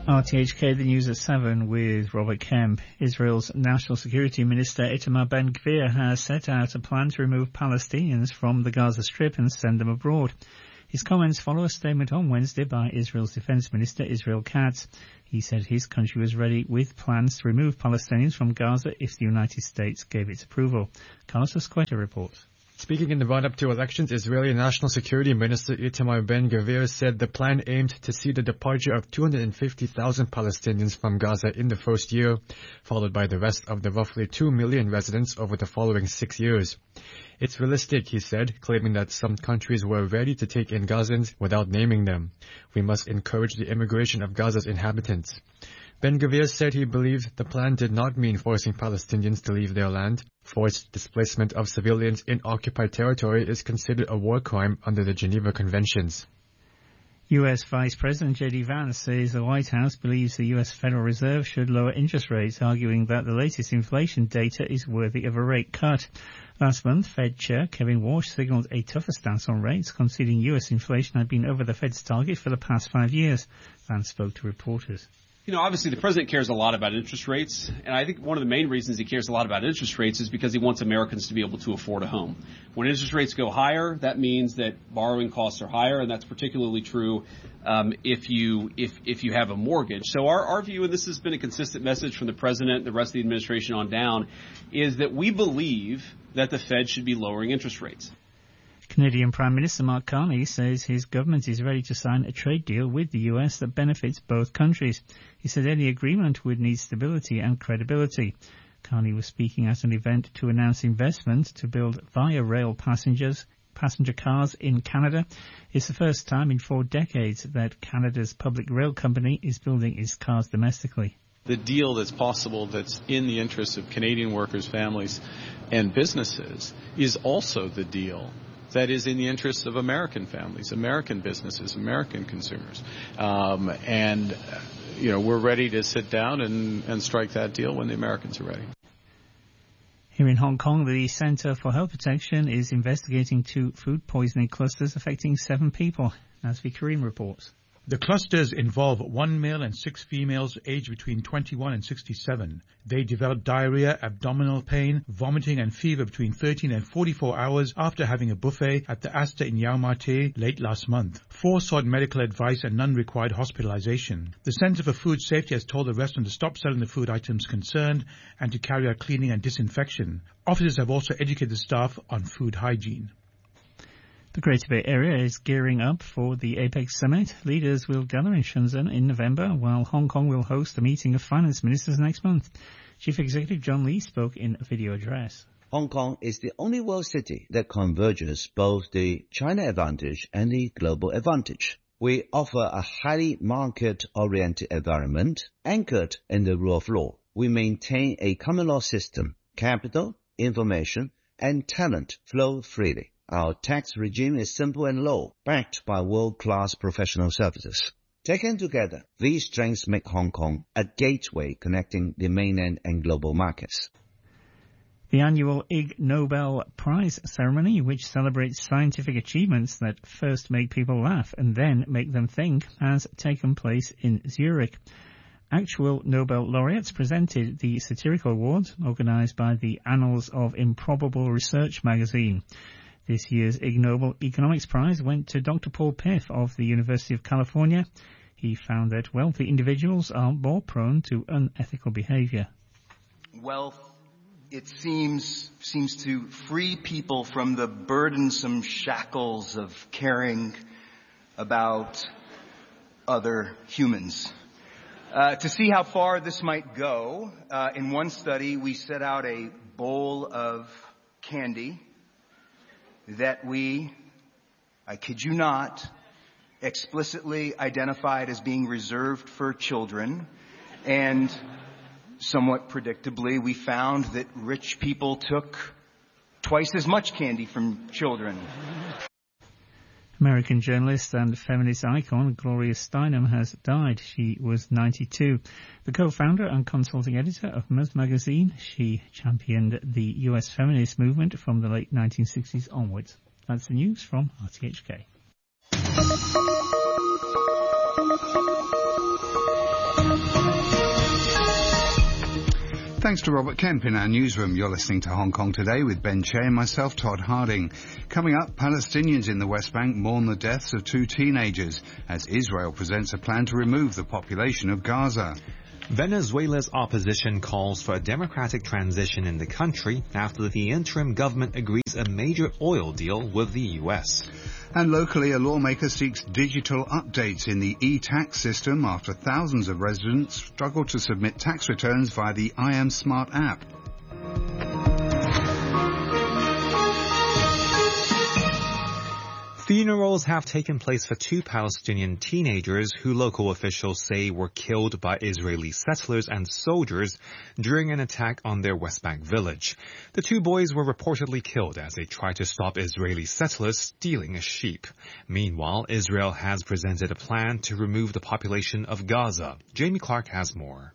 RTHK, the news at 7 with Robert Kemp. Israel's National Security Minister Itamar Ben-Gvir has set out a plan to remove Palestinians from the Gaza Strip and send them abroad. His comments follow a statement on Wednesday by Israel's Defense Minister Israel Katz. He said his country was ready with plans to remove Palestinians from Gaza if the United States gave its approval. Carlos Esqueta reports. Speaking in the run-up to elections, Israeli National Security Minister Itamar Ben-Gvir said the plan aimed to see the departure of 250,000 Palestinians from Gaza in the first year, followed by the rest of the roughly 2 million residents over the following 6 years. It's realistic, he said, claiming that some countries were ready to take in Gazans without naming them. We must encourage the immigration of Gaza's inhabitants. Ben-Gvir said he believed the plan did not mean forcing Palestinians to leave their land. Forced displacement of civilians in occupied territory is considered a war crime under the Geneva Conventions. U.S. Vice President J.D. Vance says the White House believes the U.S. Federal Reserve should lower interest rates, arguing that the latest inflation data is worthy of a rate cut. Last month, Fed Chair Kevin Warsh signaled a tougher stance on rates, conceding U.S. inflation had been over the Fed's target for the past 5 years. Vance spoke to reporters. You know, obviously the president cares a lot about interest rates, and I think one of the main reasons he cares a lot about interest rates is because he wants Americans to be able to afford a home. When interest rates go higher, that means that borrowing costs are higher, and that's particularly true if you have a mortgage. So our view, and this has been a consistent message from the president and the rest of the administration on down, is that we believe that the Fed should be lowering interest rates. Canadian Prime Minister Mark Carney says his government is ready to sign a trade deal with the US that benefits both countries. He said any agreement would need stability and credibility. Carney was speaking at an event to announce investment to build via rail passenger cars in Canada. It's the first time in 4 decades that Canada's public rail company is building its cars domestically. The deal that's possible, that's in the interests of Canadian workers, families, and businesses, is also the deal that is in the interests of American families, American businesses, American consumers. We're ready to sit down and strike that deal when the Americans are ready. Here in Hong Kong, the Centre for Health Protection is investigating 2 food poisoning clusters affecting 7 people. Nazvi Karim reports. The clusters involve 1 male and 6 females aged between 21 and 67. They developed diarrhea, abdominal pain, vomiting and fever between 13 and 44 hours after having a buffet at the Astor in Yau Ma Tei late last month. 4 sought medical advice and none required hospitalization. The Centre for Food Safety has told the restaurant to stop selling the food items concerned and to carry out cleaning and disinfection. Officers have also educated the staff on food hygiene. The Greater Bay Area is gearing up for the APEC Summit. Leaders will gather in Shenzhen in November, while Hong Kong will host a meeting of finance ministers next month. Chief Executive John Lee spoke in a video address. Hong Kong is the only world city that converges both the China advantage and the global advantage. We offer a highly market-oriented environment anchored in the rule of law. We maintain a common law system. Capital, information, and talent flow freely. Our tax regime is simple and low, backed by world-class professional services. Taken together, these strengths make Hong Kong a gateway connecting the mainland and global markets. The annual Ig Nobel Prize ceremony, which celebrates scientific achievements that first make people laugh and then make them think, has taken place in Zurich. Actual Nobel laureates presented the satirical awards organised by the Annals of Improbable Research magazine. This year's Ig Nobel Economics Prize went to Dr. Paul Piff of the University of California. He found that wealthy individuals are more prone to unethical behavior. Wealth, it seems to free people from the burdensome shackles of caring about other humans. To see how far this might go, in one study we set out a bowl of candy that we, I kid you not, explicitly identified as being reserved for children. And somewhat predictably, we found that rich people took twice as much candy from children. American journalist and feminist icon Gloria Steinem has died. She was 92. The co-founder and consulting editor of Ms. magazine, she championed the U.S. feminist movement from the late 1960s onwards. That's the news from RTHK. Thanks to Robert Kemp in our newsroom. You're listening to Hong Kong Today with Ben Che and myself, Todd Harding. Coming up, Palestinians in the West Bank mourn the deaths of 2 teenagers as Israel presents a plan to remove the population of Gaza. Venezuela's opposition calls for a democratic transition in the country after the interim government agrees a major oil deal with the U.S. And locally, a lawmaker seeks digital updates in the e-tax system after thousands of residents struggle to submit tax returns via the I Am Smart app. Funerals have taken place for 2 Palestinian teenagers who local officials say were killed by Israeli settlers and soldiers during an attack on their West Bank village. The 2 boys were reportedly killed as they tried to stop Israeli settlers stealing a sheep. Meanwhile, Israel has presented a plan to remove the population of Gaza. Jamie Clark has more.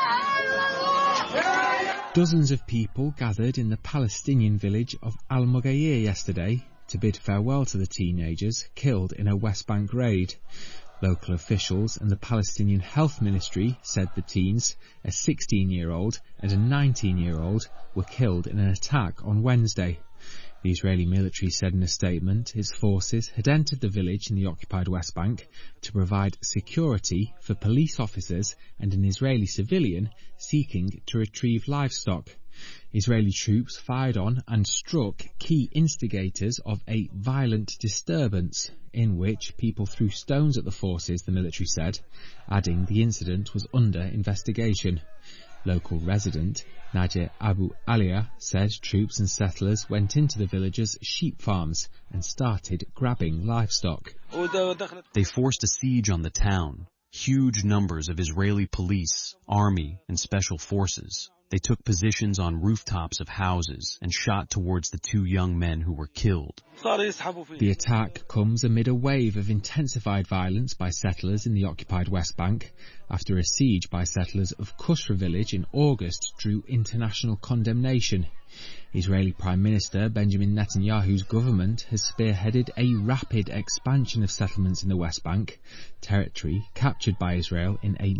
Dozens of people gathered in the Palestinian village of Al-Mughayir yesterday to bid farewell to the teenagers killed in a West Bank raid. Local officials and the Palestinian Health Ministry said the teens, a 16-year-old and a 19-year-old, were killed in an attack on Wednesday. The Israeli military said in a statement its forces had entered the village in the occupied West Bank to provide security for police officers and an Israeli civilian seeking to retrieve livestock. Israeli troops fired on and struck key instigators of a violent disturbance in which people threw stones at the forces, the military said, adding the incident was under investigation. Local resident Nadia Abu Alia said troops and settlers went into the villagers' sheep farms and started grabbing livestock. They forced a siege on the town. Huge numbers of Israeli police, army, and special forces. They took positions on rooftops of houses and shot towards the 2 young men who were killed. The attack comes amid a wave of intensified violence by settlers in the occupied West Bank after a siege by settlers of Kusra village in August drew international condemnation. Israeli Prime Minister Benjamin Netanyahu's government has spearheaded a rapid expansion of settlements in the West Bank, territory captured by Israel in a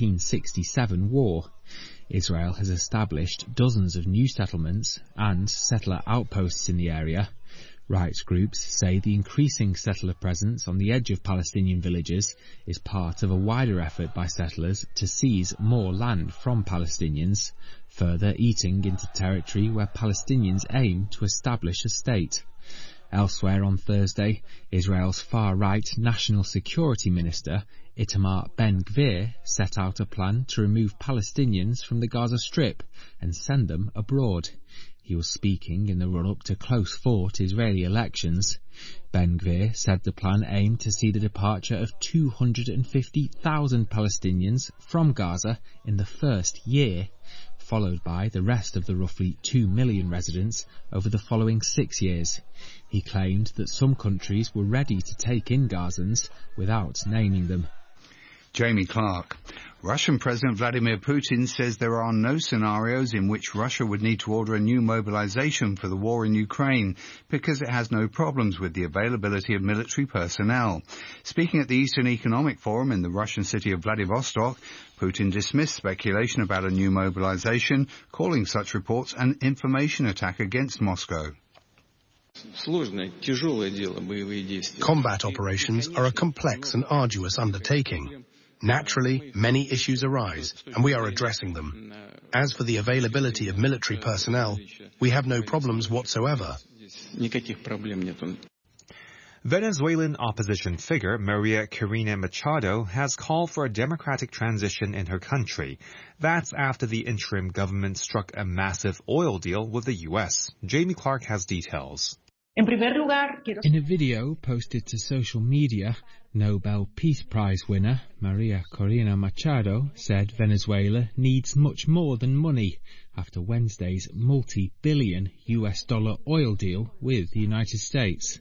1967 war. Israel has established dozens of new settlements and settler outposts in the area. Rights groups say the increasing settler presence on the edge of Palestinian villages is part of a wider effort by settlers to seize more land from Palestinians, further eating into territory where Palestinians aim to establish a state. Elsewhere on Thursday, Israel's far-right National Security Minister Itamar Ben-Gvir set out a plan to remove Palestinians from the Gaza Strip and send them abroad. He was speaking in the run-up to close-fought Israeli elections. Ben-Gvir said the plan aimed to see the departure of 250,000 Palestinians from Gaza in the first year, followed by the rest of the roughly 2 million residents over the following 6 years. He claimed that some countries were ready to take in Gazans without naming them. Jamie Clark. Russian President Vladimir Putin says there are no scenarios in which Russia would need to order a new mobilization for the war in Ukraine because it has no problems with the availability of military personnel. Speaking at the Eastern Economic Forum in the Russian city of Vladivostok, Putin dismissed speculation about a new mobilization, calling such reports an information attack against Moscow. Combat operations are a complex and arduous undertaking. Naturally, many issues arise, and we are addressing them. As for the availability of military personnel, we have no problems whatsoever. Venezuelan opposition figure Maria Corina Machado has called for a democratic transition in her country. That's after the interim government struck a massive oil deal with the U.S. Jamie Clark has details. In a video posted to social media, Nobel Peace Prize winner Maria Corina Machado said Venezuela needs much more than money after Wednesday's multi-billion US dollar oil deal with the United States.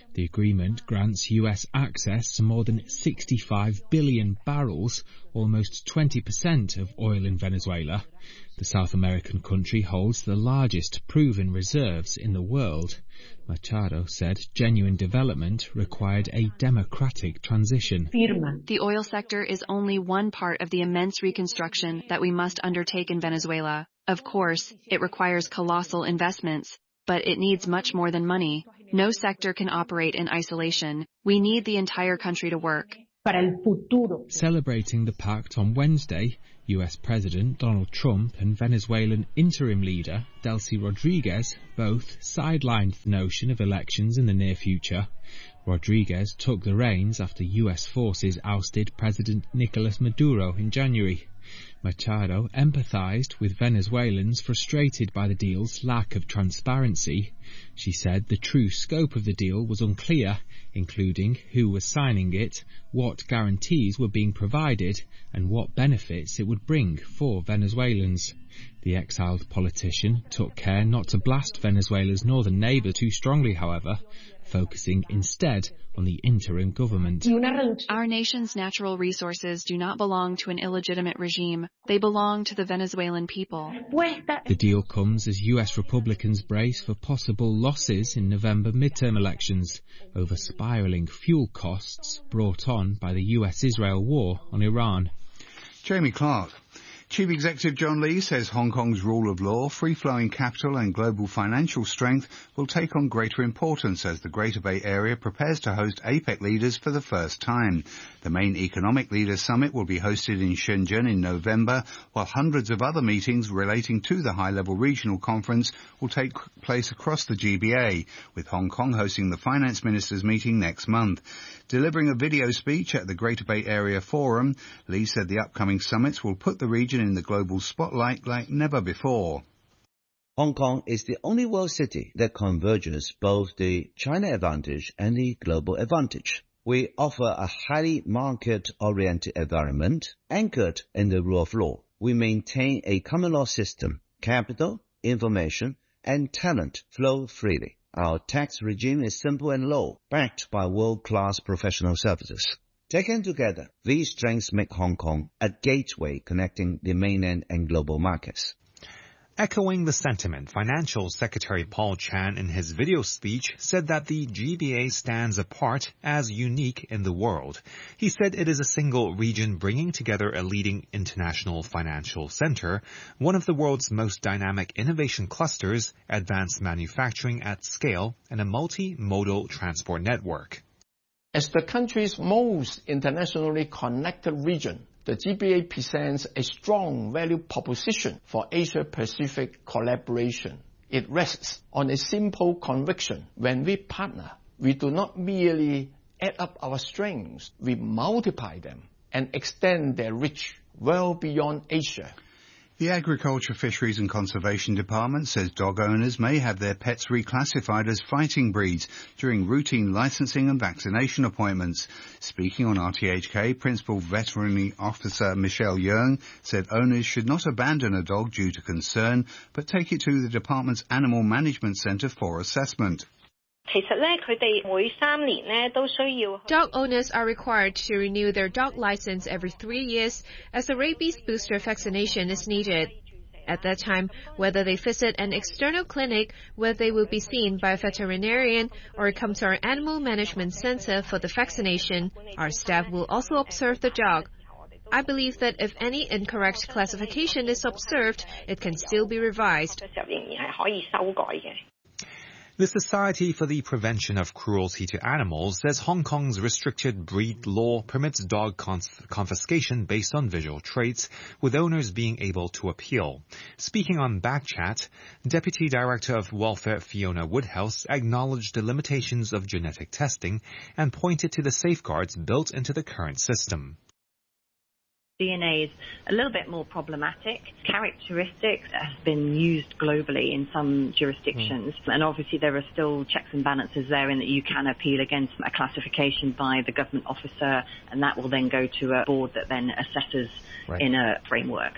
The agreement grants US access to more than 65 billion barrels, almost 20% of oil in Venezuela. The South American country holds the largest proven reserves in the world. Machado said genuine development required a democratic transition. The oil sector is only one part of the immense reconstruction that we must undertake in Venezuela. Of course, it requires colossal investments, but it needs much more than money. No sector can operate in isolation. We need the entire country to work. Celebrating the pact on Wednesday, US President Donald Trump and Venezuelan interim leader Delcy Rodriguez both sidelined the notion of elections in the near future. Rodriguez took the reins after US forces ousted President Nicolas Maduro in January. Machado empathized with Venezuelans frustrated by the deal's lack of transparency. She said the true scope of the deal was unclear, including who was signing it, what guarantees were being provided, and what benefits it would bring for Venezuelans. The exiled politician took care not to blast Venezuela's northern neighbour too strongly, however, focusing instead on the interim government. Our nation's natural resources do not belong to an illegitimate regime. They belong to the Venezuelan people. The deal comes as US Republicans brace for possible losses in November midterm elections over spiralling fuel costs brought on by the US-Israel war on Iran. Jamie Clark. Chief Executive John Lee says Hong Kong's rule of law, free-flowing capital and global financial strength will take on greater importance as the Greater Bay Area prepares to host APEC leaders for the first time. The main economic leaders summit will be hosted in Shenzhen in November, while hundreds of other meetings relating to the high-level regional conference will take place across the GBA, with Hong Kong hosting the finance ministers meeting next month. Delivering a video speech at the Greater Bay Area Forum, Lee said the upcoming summits will put the region in the global spotlight like never before. Hong Kong is the only world city that converges both the China advantage and the global advantage. We offer a highly market-oriented environment anchored in the rule of law. We maintain a common law system. Capital, information, and talent flow freely. Our tax regime is simple and low, backed by world-class professional services. Taken together, these strengths make Hong Kong a gateway connecting the mainland and global markets. Echoing the sentiment, Financial Secretary Paul Chan in his video speech said that the GBA stands apart as unique in the world. He said it is a single region bringing together a leading international financial center, one of the world's most dynamic innovation clusters, advanced manufacturing at scale, and a multimodal transport network. As the country's most internationally connected region, the GBA presents a strong value proposition for Asia-Pacific collaboration. It rests on a simple conviction. When we partner, we do not merely add up our strengths, we multiply them and extend their reach well beyond Asia. The Agriculture, Fisheries and Conservation Department says dog owners may have their pets reclassified as fighting breeds during routine licensing and vaccination appointments. Speaking on RTHK, Principal Veterinary Officer Michelle Yeung said owners should not abandon a dog due to concern, but take it to the department's Animal Management Centre for assessment. Dog owners are required to renew their dog license every 3 years as a rabies booster vaccination is needed. At that time, whether they visit an external clinic where they will be seen by a veterinarian or come to our Animal Management Center for the vaccination, our staff will also observe the dog. I believe that if any incorrect classification is observed, it can still be revised. The Society for the Prevention of Cruelty to Animals says Hong Kong's restricted breed law permits dog confiscation based on visual traits, with owners being able to appeal. Speaking on Backchat, Deputy Director of Welfare Fiona Woodhouse acknowledged the limitations of genetic testing and pointed to the safeguards built into the current system. DNA is a little bit more problematic. Characteristics have been used globally in some jurisdictions, and obviously there are still checks and balances there in that you can appeal against a classification by the government officer, and that will then go to a board that then assesses in a framework.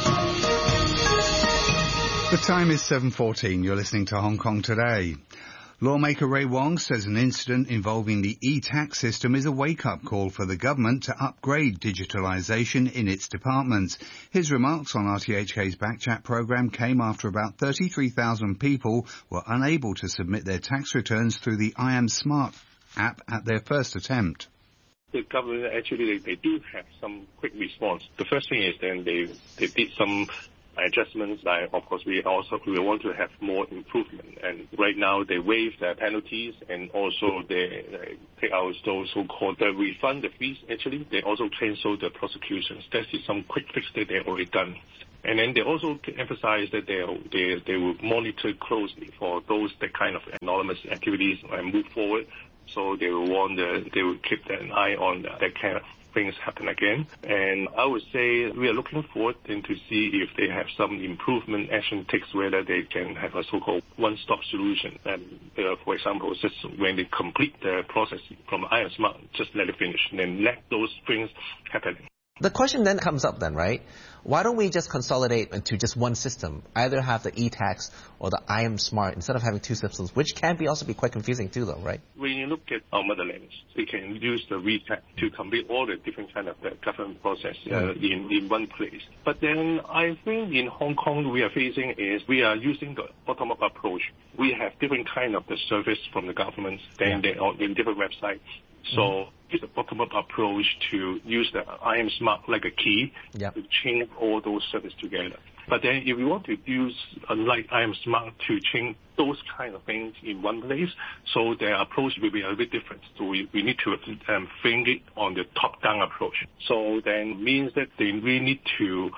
The time is 7:14. You're listening to Hong Kong Today. Lawmaker Ray Wong says an incident involving the e-tax system is a wake-up call for the government to upgrade digitalisation in its departments. His remarks on RTHK's Backchat programme came after about 33,000 people were unable to submit their tax returns through the I Am Smart app at their first attempt. The government actually, they do have some quick response. The first thing is then they did some adjustments. Of course, we want to have more improvement. And right now, they waive the penalties and also they take out those so-called refund the fees. Actually, they also cancel the prosecutions. That is some quick fix that they've already done. And then they also emphasize that they will monitor closely for that kind of anonymous activities and move forward. So they will keep an eye on that kind of things happen again. And I would say we are looking forward to see if they have some improvement action takes, whether they can have a so-called one-stop solution. And for example, just when they complete the process from I Am Smart, just let it finish and then let those things happen. The question then comes up then, right? Why don't we just consolidate into just one system? Either have the e-tax or the I Am Smart instead of having two systems, which can also be quite confusing too, though, right? When you look at our motherlands, they can use the WeTax to complete all the different kind of the government process in one place. But then I think in Hong Kong we are facing is we are using the bottom-up approach. We have different kind of the service from the government, then they are in different websites. So it's a bottom-up approach to use the I Am Smart like a key to chain all those services together. But then if you want to use like I Am Smart to chain those kind of things in one place, so their approach will be a bit different. So we need to think it on the top-down approach. So then means that they really need to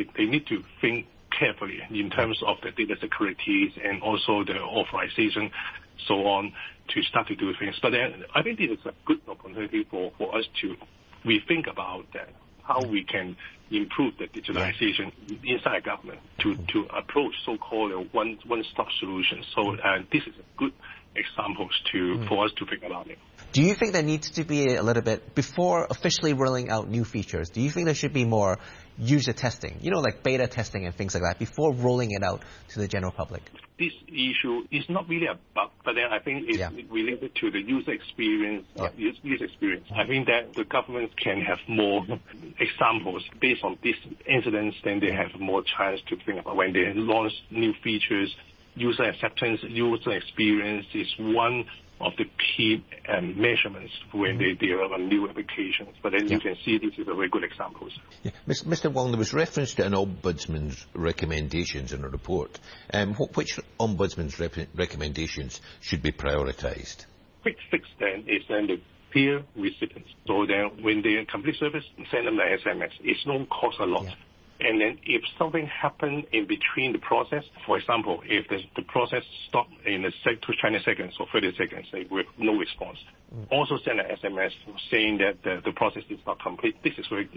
think carefully in terms of the data securities and also the authorization, so on, to start to do things. But then I think this is a good opportunity for us to rethink about that, how we can improve the digitalization inside government to approach so-called one-stop solution. So this is a good example for us to think about it. Do you think there needs to be a little bit, before officially rolling out new features, do you think there should be more user testing, like beta testing and things like that, before rolling it out to the general public? This issue is not really a bug, but then I think it's related to the user experience. User experience. I think that the government can have more examples based on these incidents, then they have more chance to think about when they launch new features. User acceptance, user experience is one of the key measurements when they develop new applications. But then you can see this is a very good example. Yeah. Mr. Wong, there was reference to an ombudsman's recommendations in a report. Which ombudsman's recommendations should be prioritised? Quick fix then is then the peer recipients. So then when they complete service, send them the SMS. It don't cost a lot. Yeah. And then if something happened in between the process, for example, if the process stopped in 20 seconds or 30 seconds with no response, also send an SMS saying that the process is not complete. This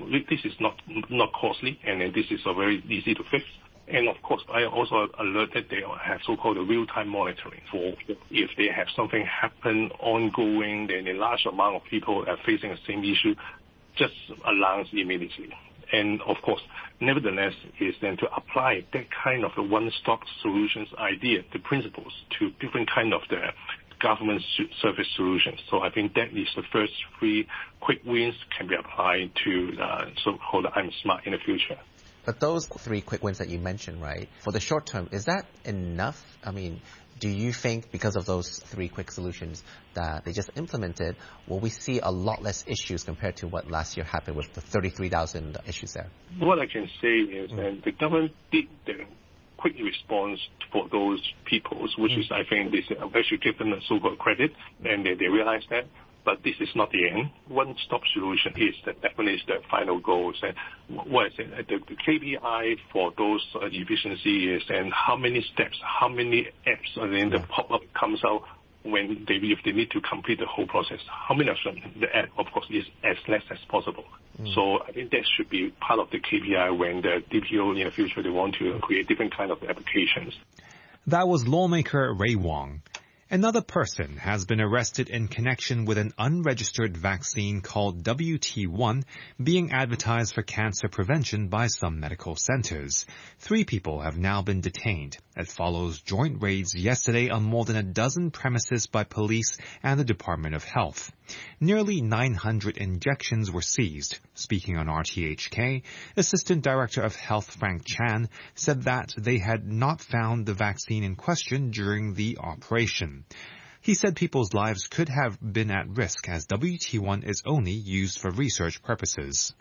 is not costly, and then this is very easy to fix. And of course, I also alert that they have so-called real-time monitoring for if they have something happen ongoing, then a large amount of people are facing the same issue, just announce immediately. And of course, nevertheless, is then to apply that kind of a one-stop solutions idea, the principles, to different kind of the government service solutions. So I think that is the first 3 quick wins can be applied to the so-called I'm Smart in the future. But those 3 quick wins that you mentioned, right, for the short term, is that enough? I mean, do you think because of those 3 quick solutions that they just implemented, will we see a lot less issues compared to what last year happened with the 33,000 issues there? What I can say is that the government did the quick response for those peoples, which is, I think, this actually give them a so-called credit, and they realize that. But this is not the end. One-stop solution is definitely the final goal. And what is it? The KPI for those efficiency is, and how many steps, how many apps, and then the pop-up comes out when if they need to complete the whole process. How many of them? The app, of course, is as less as possible. So I think that should be part of the KPI when the DPO in the future they want to create different kind of applications. That was lawmaker Ray Wong. Another person has been arrested in connection with an unregistered vaccine called WT1 being advertised for cancer prevention by some medical centers. 3 people have now been detained. It follows joint raids yesterday on more than a dozen premises by police and the Department of Health. Nearly 900 injections were seized. Speaking on RTHK, Assistant Director of Health Frank Chan said that they had not found the vaccine in question during the operation. He said people's lives could have been at risk as WT1 is only used for research purposes.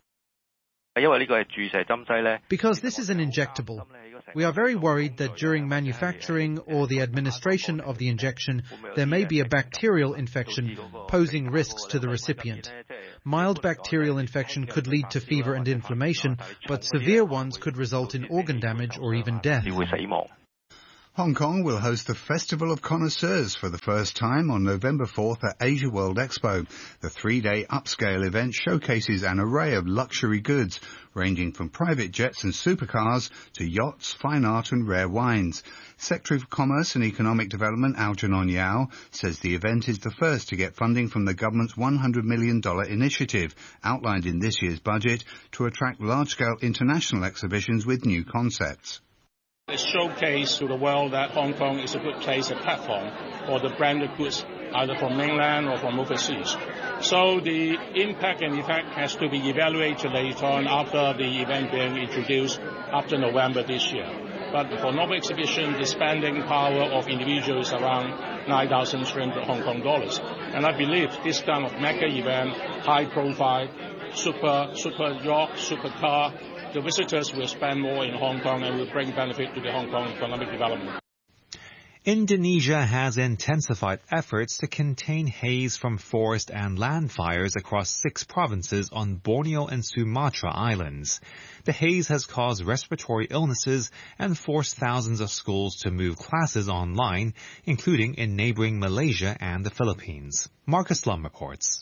Because this is an injectable, we are very worried that during manufacturing or the administration of the injection, there may be a bacterial infection posing risks to the recipient. Mild bacterial infection could lead to fever and inflammation, but severe ones could result in organ damage or even death. Hong Kong will host the Festival of Connoisseurs for the first time on November 4th at Asia World Expo. The 3-day upscale event showcases an array of luxury goods, ranging from private jets and supercars to yachts, fine art and rare wines. Secretary of Commerce and Economic Development Algernon Yao says the event is the first to get funding from the government's $100 million initiative, outlined in this year's budget, to attract large-scale international exhibitions with new concepts. A showcase to the world that Hong Kong is a good place, a platform for the branded goods, either from mainland or from overseas. So the impact and effect has to be evaluated later on after the event being introduced after November this year. But for normal exhibition, the spending power of individuals is around 9,300 Hong Kong dollars. And I believe this kind of mega event, high profile, super yacht, super car, the visitors will spend more in Hong Kong and will bring benefit to the Hong Kong economic development. Indonesia has intensified efforts to contain haze from forest and land fires across 6 provinces on Borneo and Sumatra islands. The haze has caused respiratory illnesses and forced thousands of schools to move classes online, including in neighboring Malaysia and the Philippines. Marcus Lum reports.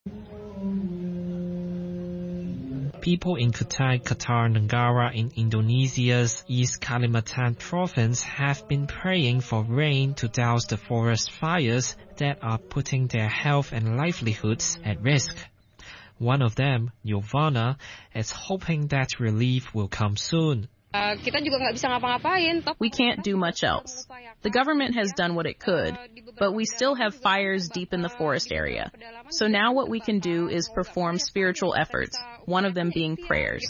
People in Kutai Kartanegara in Indonesia's East Kalimantan province have been praying for rain to douse the forest fires that are putting their health and livelihoods at risk. One of them, Giovanna, is hoping that relief will come soon. We can't do much else. The government has done what it could, but we still have fires deep in the forest area. So now what we can do is perform spiritual efforts, one of them being prayers.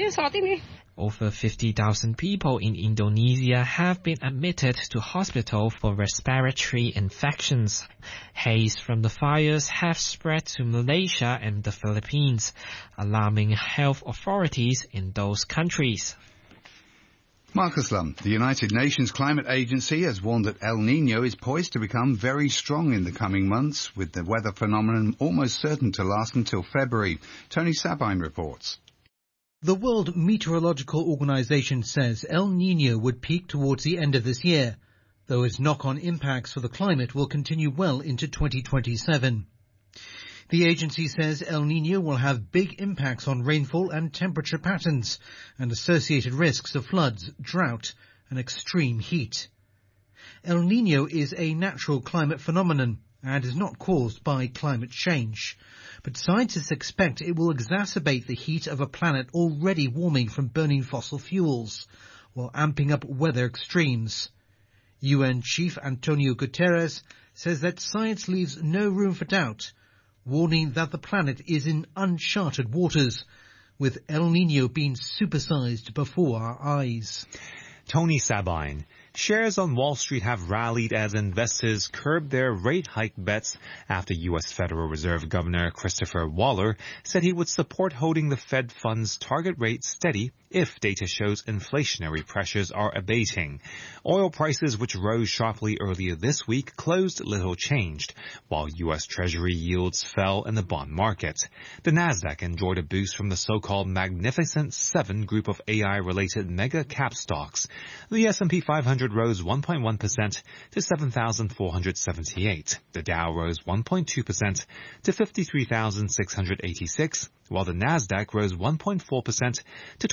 Over 50,000 people in Indonesia have been admitted to hospital for respiratory infections. Haze from the fires have spread to Malaysia and the Philippines, alarming health authorities in those countries. Marcus Lum, the United Nations Climate Agency has warned that El Niño is poised to become very strong in the coming months, with the weather phenomenon almost certain to last until February. Tony Sabine reports. The World Meteorological Organization says El Niño would peak towards the end of this year, though its knock-on impacts for the climate will continue well into 2027. The agency says El Niño will have big impacts on rainfall and temperature patterns and associated risks of floods, drought and extreme heat. El Niño is a natural climate phenomenon and is not caused by climate change, but scientists expect it will exacerbate the heat of a planet already warming from burning fossil fuels, while amping up weather extremes. UN Chief Antonio Guterres says that science leaves no room for doubt, warning that the planet is in uncharted waters, with El Niño being supersized before our eyes. Tony Sabine. Shares on Wall Street have rallied as investors curb their rate hike bets after U.S. Federal Reserve Governor Christopher Waller said he would support holding the Fed funds target rate steady if data shows inflationary pressures are abating. Oil prices, which rose sharply earlier this week, closed little changed, while U.S. Treasury yields fell in the bond market. The Nasdaq enjoyed a boost from the so-called Magnificent Seven group of AI-related mega-cap stocks. The S&P 500 rose 1.1% to 7,478. The Dow rose 1.2% to 53,686, while the Nasdaq rose 1.4% to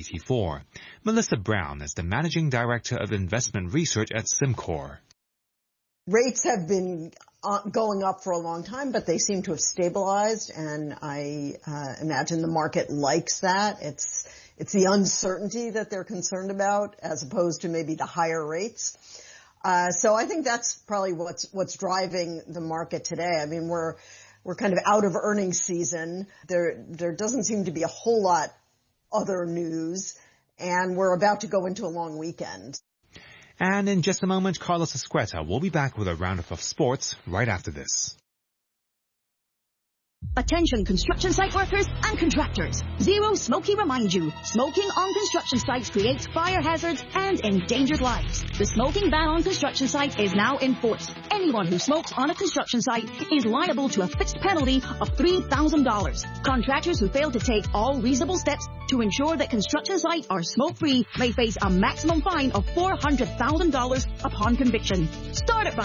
26,584. Melissa Brown is the Managing Director of Investment Research at SimCorp. Rates have been going up for a long time, but they seem to have stabilized, and I imagine the market likes that. It's the uncertainty that they're concerned about as opposed to maybe the higher rates. So I think that's probably what's driving the market today. I mean, we're kind of out of earnings season. There doesn't seem to be a whole lot other news, and we're about to go into a long weekend. And in just a moment, Carlos Esqueta will be back with a roundup of sports right after this. Attention construction site workers and contractors. Zero Smoky reminds you, smoking on construction sites creates fire hazards and endangers lives. The smoking ban on construction sites is now in force. Anyone who smokes on a construction site is liable to a fixed penalty of $3,000. Contractors who fail to take all reasonable steps to ensure that construction sites are smoke-free may face a maximum fine of $400,000 upon conviction. Start it by